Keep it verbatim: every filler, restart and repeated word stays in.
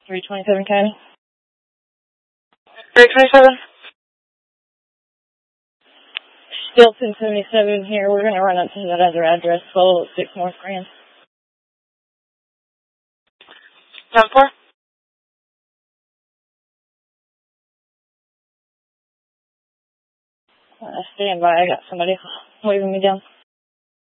three twenty-seven County. three twenty-seven. Still ten seventy-seven here. We're going to run up to that other address, Soul at six North Grand. ten four. Uh, stand by. I got somebody waving me down.